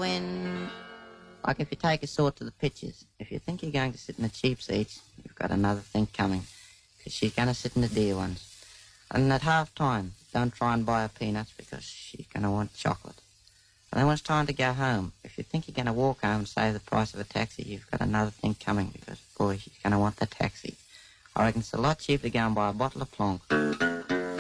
going. Like if you take a sort to the pictures, if you think you're going to sit in the cheap seats, you've got another thing coming, because she's going to sit in the dear ones. And at half-time, don't try and buy her peanuts because she's going to want chocolate. And then when it's time to go home, if you think you're going to walk home and save the price of a taxi, you've got another thing coming because, boy, she's going to want the taxi. I reckon it's a lot cheaper to go and buy a bottle of Plonk.